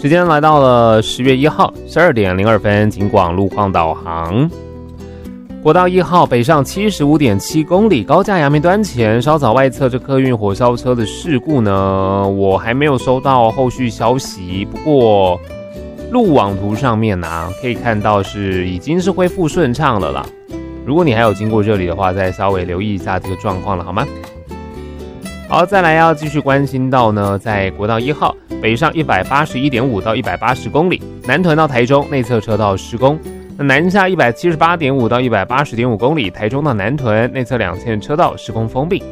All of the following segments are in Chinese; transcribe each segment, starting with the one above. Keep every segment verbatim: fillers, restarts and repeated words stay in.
时间来到了十月一号十二点零二分，警广路况导航。国道一号北上 七十五点七公里，高架阳明端前稍早外侧这客运火烧车的事故呢，我还没有收到后续消息。不过路网图上面啊，可以看到是已经是恢复顺畅了啦。如果你还有经过这里的话，再稍微留意一下这个状况了，好吗？好，再来要继续关心到呢，在国道一号北上 一百八十一点五 到一百八十公里，南屯到台中内侧车道施工。那南下 一百七十八点五 到 一百八十点五 公里，台中到南屯内侧两线车道施工封闭。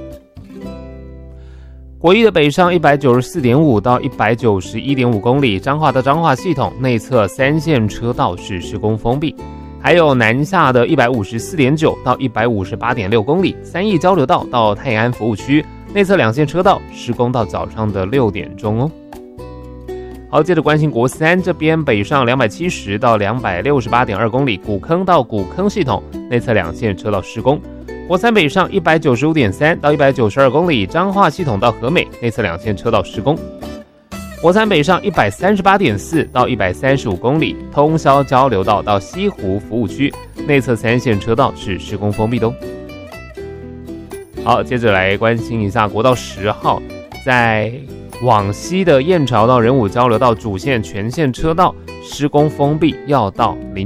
国一的北上 一百九十四点五 到 一百九十一点五 公里，彰化到彰化系统内侧三线车道是施工封闭。还有南下的 一百五十四点九 到 一百五十八点六 公里，三义交流道到泰安服务区内侧两线车道施工到早上的六点钟哦。好，接着关心国三这边北上两百七十到两百六十八点二 公里，古坑到古坑系统内侧两线车道施工。国三北上 一百九十五点三 到一百九十二 公里，彰化系统到和美内侧两线车道施工。国三北上 一百三十八点四 到一百三十五 公里，通霄交流道到西湖服务区内侧三线车道是施工封闭的哦。好，接着来关心一下国道十号，在往西的燕巢到仁武交流道主线全线车道施工封闭，要到零